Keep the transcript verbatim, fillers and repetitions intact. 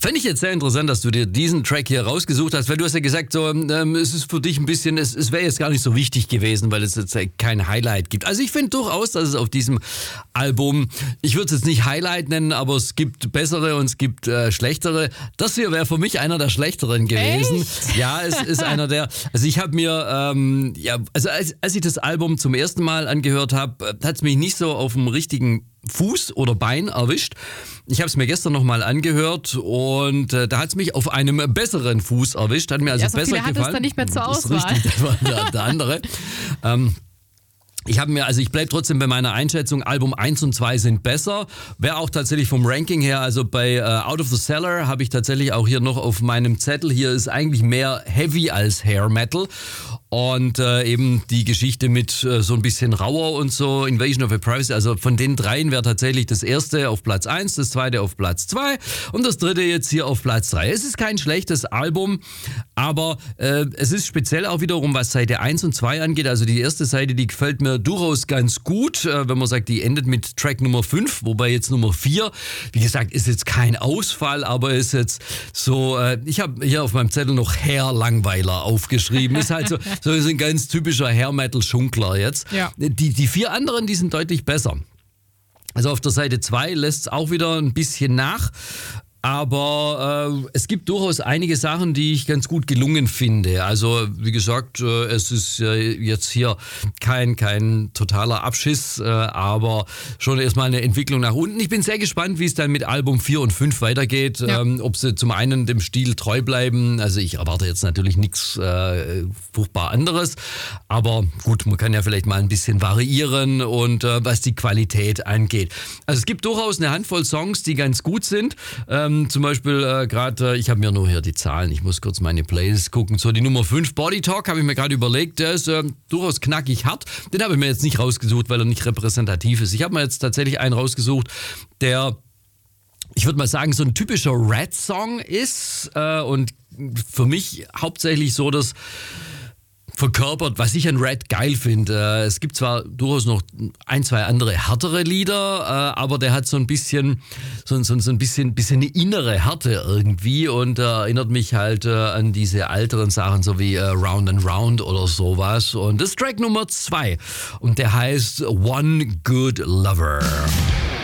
Fände ich jetzt sehr interessant, dass du dir diesen Track hier rausgesucht hast, weil du hast ja gesagt, so, ähm, es ist für dich ein bisschen, es, es wäre jetzt gar nicht so wichtig gewesen, weil es jetzt kein Highlight gibt. Also ich finde durchaus, dass es auf diesem Album, ich würde es jetzt nicht Highlight nennen, aber es gibt bessere und es gibt äh, schlechtere. Das hier wäre für mich einer der schlechteren gewesen. Echt? Ja, es ist einer der, also ich habe mir, ähm, ja, also als, als ich das Album zum ersten Mal angehört habe, hat es mich nicht so auf dem richtigen Fuß oder Bein erwischt. Ich habe es mir gestern nochmal angehört und äh, da hat es mich auf einem besseren Fuß erwischt. Hat mir also Ja, so besser viele gefallen. hat es dann nicht mehr zur Das ist Auswahl. richtig, das war der, der andere. ähm, Ich habe mir, also ich bleibe trotzdem bei meiner Einschätzung, Album eins und zwei sind besser. Wäre auch tatsächlich vom Ranking her, also bei uh, Out of the Cellar habe ich tatsächlich auch hier noch auf meinem Zettel, hier ist eigentlich mehr Heavy als Hair Metal. Und äh, eben die Geschichte mit äh, so ein bisschen rauer und so, Invasion of Privacy, also von den dreien wäre tatsächlich das erste auf Platz eins, das zweite auf Platz zwei und das dritte jetzt hier auf Platz drei. Es ist kein schlechtes Album, aber äh, es ist speziell auch wiederum, was Seite eins und zwei angeht. Also die erste Seite, die gefällt mir durchaus ganz gut, äh, wenn man sagt, die endet mit Track Nummer fünf, wobei jetzt Nummer vier, wie gesagt, ist jetzt kein Ausfall, aber ist jetzt so, äh, ich habe hier auf meinem Zettel noch Hair Langweiler aufgeschrieben, ist halt so, so ist ein ganz typischer Hair Metal Schunkler jetzt. Ja. Die, die vier anderen, die sind deutlich besser. Also auf der Seite zwei lässt es auch wieder ein bisschen nach. Aber äh, es gibt durchaus einige Sachen, die ich ganz gut gelungen finde. Also wie gesagt, äh, es ist äh, jetzt hier kein, kein totaler Abschiss, äh, aber schon erstmal eine Entwicklung nach unten. Ich bin sehr gespannt, wie es dann mit Album vier und fünf weitergeht. Ja. Ähm, ob sie zum einen dem Stil treu bleiben. Also ich erwarte jetzt natürlich nichts äh, furchtbar anderes. Aber gut, man kann ja vielleicht mal ein bisschen variieren und äh, was die Qualität angeht. Also es gibt durchaus eine Handvoll Songs, die ganz gut sind. Ähm, Zum Beispiel äh, gerade, äh, ich habe mir nur hier die Zahlen, ich muss kurz meine Playlist gucken. So die Nummer fünf, Body Talk, habe ich mir gerade überlegt, der ist äh, durchaus knackig hart. Den habe ich mir jetzt nicht rausgesucht, weil er nicht repräsentativ ist. Ich habe mir jetzt tatsächlich einen rausgesucht, der, ich würde mal sagen, so ein typischer Rat-Song ist äh, und für mich hauptsächlich so das verkörpert, was ich an Rat geil finde. Es gibt zwar durchaus noch ein, zwei andere härtere Lieder, aber der hat so ein bisschen so, so, so ein bisschen, bisschen eine innere Härte irgendwie und erinnert mich halt an diese älteren Sachen, so wie Round and Round oder sowas. Und das ist Track Nummer zwei und der heißt One Good Lover.